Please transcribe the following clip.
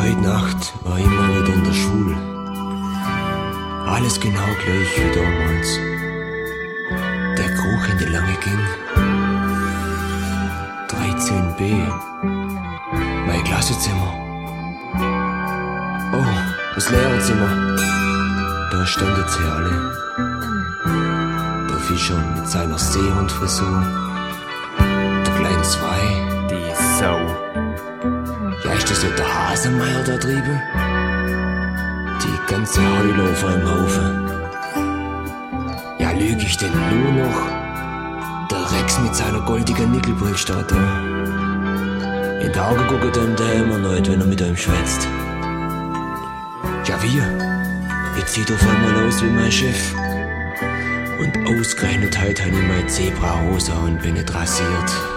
Heute Nacht war ich mal wieder in der Schule. Alles genau gleich wie damals. Der Geruch in die lange ging. 13b. Mein Klassenzimmer. Oh, das Lehrerzimmer. Da standen sie alle. Der Fischer mit seiner Seehundfrisur. Der kleine Zwei. Die Sau. Ja, ist das nicht der Haselmeier da drüben? Die ganze Heule auf einem Haufen. Ja, lüg ich denn nur noch? Der Rex mit seiner goldigen Nickelbrille steht da. In die Augen guckt ihm der immer nicht, wenn er mit ihm schwätzt. Ja, jetzt sieht er auf einmal aus wie mein Chef. Und ausgerechnet heute habe ich meine Zebrahose und bin nicht rasiert.